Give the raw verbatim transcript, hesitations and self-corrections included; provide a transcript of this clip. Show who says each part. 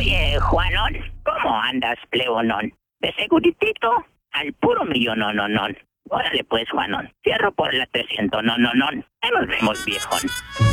Speaker 1: Oye, Juanón, ¿cómo andas, plebonón? De seguritito al puro millón, no, no, no. Órale pues, Juanón, cierro por la trescientos, no, no, no. Ahí nos vemos, viejón.